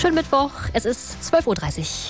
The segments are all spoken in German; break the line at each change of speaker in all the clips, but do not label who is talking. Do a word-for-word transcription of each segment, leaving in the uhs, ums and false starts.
Schönen Mittwoch, es ist zwölf Uhr dreißig.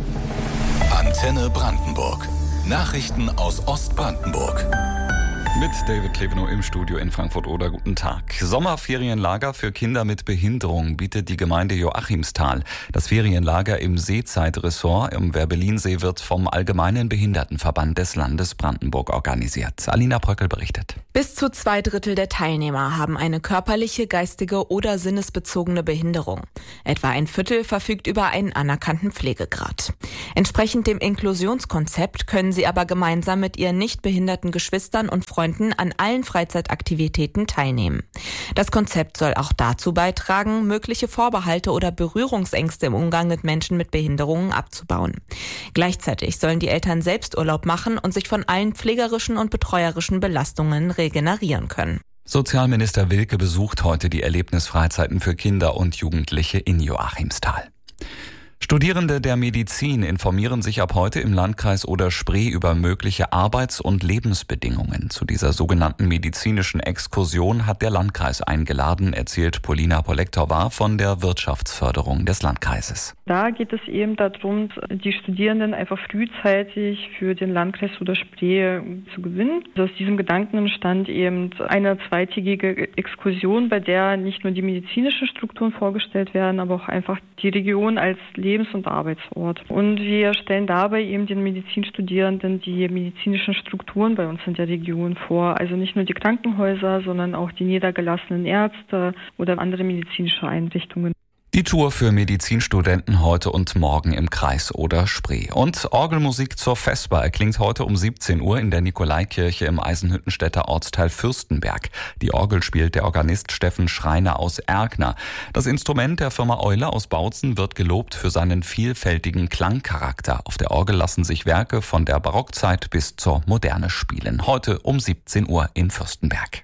Antenne Brandenburg. Nachrichten aus Ostbrandenburg.
Mit David Klevenow im Studio in Frankfurt-Oder. Guten Tag. Sommerferienlager für Kinder mit Behinderung bietet die Gemeinde Joachimsthal. Das Ferienlager im Seezeitressort im Werbellinsee wird vom Allgemeinen Behindertenverband des Landes Brandenburg organisiert. Alina Bröckel berichtet.
Bis zu zwei Drittel der Teilnehmer haben eine körperliche, geistige oder sinnesbezogene Behinderung. Etwa ein Viertel verfügt über einen anerkannten Pflegegrad. Entsprechend dem Inklusionskonzept können sie aber gemeinsam mit ihren nicht behinderten Geschwistern und Freunden an allen Freizeitaktivitäten teilnehmen. Das Konzept soll auch dazu beitragen, mögliche Vorbehalte oder Berührungsängste im Umgang mit Menschen mit Behinderungen abzubauen. Gleichzeitig sollen die Eltern selbst Urlaub machen und sich von allen pflegerischen und betreuerischen Belastungen regenerieren können.
Sozialminister Wilke besucht heute die Erlebnisfreizeiten für Kinder und Jugendliche in Joachimsthal. Studierende der Medizin informieren sich ab heute im Landkreis Oder-Spree über mögliche Arbeits- und Lebensbedingungen. Zu dieser sogenannten medizinischen Exkursion hat der Landkreis eingeladen, erzählt Polina Polektor von der Wirtschaftsförderung des Landkreises.
Da geht es eben darum, die Studierenden einfach frühzeitig für den Landkreis Oder-Spree zu gewinnen. Aus diesem Gedanken entstand eben eine zweitägige Exkursion, bei der nicht nur die medizinischen Strukturen vorgestellt werden, aber auch einfach die Region als Lebens- und Arbeitsort. Und wir stellen dabei eben den Medizinstudierenden die medizinischen Strukturen bei uns in der Region vor. Also nicht nur die Krankenhäuser, sondern auch die niedergelassenen Ärzte oder andere medizinische Einrichtungen.
Die Tour für Medizinstudenten heute und morgen im Kreis Oder-Spree. Und Orgelmusik zur Vesper erklingt heute um siebzehn Uhr in der Nikolaikirche im Eisenhüttenstädter Ortsteil Fürstenberg. Die Orgel spielt der Organist Steffen Schreiner aus Erkner. Das Instrument der Firma Euler aus Bautzen wird gelobt für seinen vielfältigen Klangcharakter. Auf der Orgel lassen sich Werke von der Barockzeit bis zur Moderne spielen. Heute um siebzehn Uhr in Fürstenberg.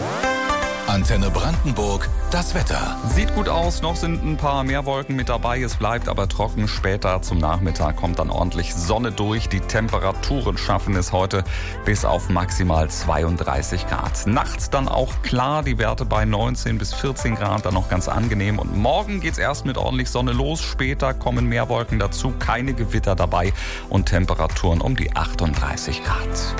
Antenne Brandenburg, das Wetter.
Sieht gut aus, noch sind ein paar mehr Wolken mit dabei. Es bleibt aber trocken. Später zum Nachmittag kommt dann ordentlich Sonne durch. Die Temperaturen schaffen es heute bis auf maximal zweiunddreißig Grad. Nachts dann auch klar, die Werte bei neunzehn bis vierzehn Grad, dann noch ganz angenehm. Und morgen geht's erst mit ordentlich Sonne los. Später kommen mehr Wolken dazu, keine Gewitter dabei und Temperaturen um die achtunddreißig Grad.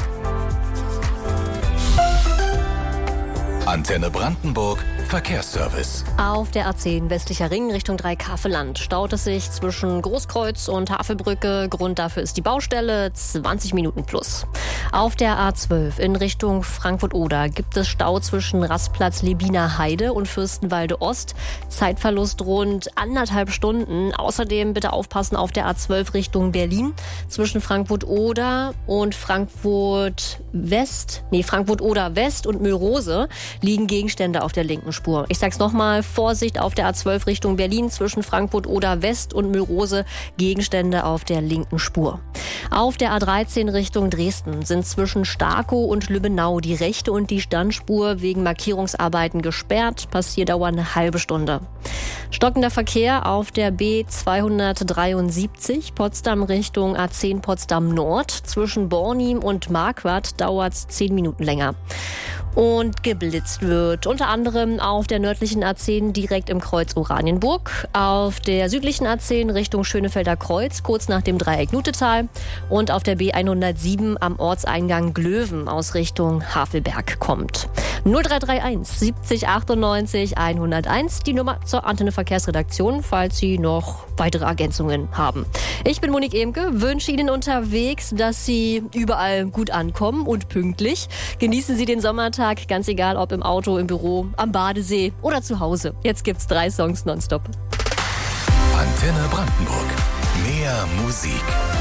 Antenne Brandenburg, Verkehrsservice.
Auf der A zehn westlicher Ring Richtung Dreikafelland staut es sich zwischen Großkreuz und Havelbrücke. Grund dafür ist die Baustelle, zwanzig Minuten plus. Auf der A zwölf in Richtung Frankfurt-Oder gibt es Stau zwischen Rastplatz Lebiner Heide und Fürstenwalde Ost. Zeitverlust rund anderthalb Stunden. Außerdem bitte aufpassen auf der A zwölf Richtung Berlin. Zwischen Frankfurt-Oder und Frankfurt-West, nee, Frankfurt-Oder West und Mülrose liegen Gegenstände auf der linken Spur. Ich sag's nochmal, Vorsicht auf der A zwölf Richtung Berlin zwischen Frankfurt-Oder West und Mülrose, Gegenstände auf der linken Spur. Auf der A dreizehn Richtung Dresden sind zwischen Starkow und Lübbenau die rechte und die Standspur wegen Markierungsarbeiten gesperrt. Passierdauer eine halbe Stunde. Stockender Verkehr auf der B zweihundertdreiundsiebzig Potsdam Richtung A zehn Potsdam Nord. Zwischen Bornim und Marquardt dauert's zehn Minuten länger. Und geblitzt wird unter anderem auf der nördlichen A zehn direkt im Kreuz Oranienburg, auf der südlichen A zehn Richtung Schönefelder Kreuz kurz nach dem Dreieck Nutetal und auf der B hundertsieben am Ortseingang Glöwen aus Richtung Havelberg kommt. null drei drei eins siebzig achtundneunzig hunderteins, die Nummer zur Antenne Verkehrsredaktion, falls Sie noch weitere Ergänzungen haben. Ich bin Monique Emke, wünsche Ihnen unterwegs, dass Sie überall gut ankommen und pünktlich. Genießen Sie den Sommertag, ganz egal ob im Auto, im Büro, am Badesee oder zu Hause. Jetzt gibt's drei Songs nonstop.
Antenne Brandenburg. Mehr Musik.